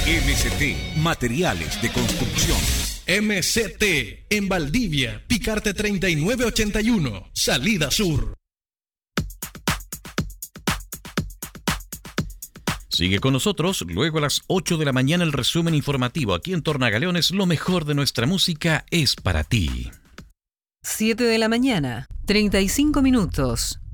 MCT Materiales de Construcción. MCT en Valdivia, Picarte 3981, Salida Sur. Sigue con nosotros, luego a las 8 de la mañana el resumen informativo. Aquí en Tornagaleones, lo mejor de nuestra música es para ti. 7 de la mañana, 35 minutos.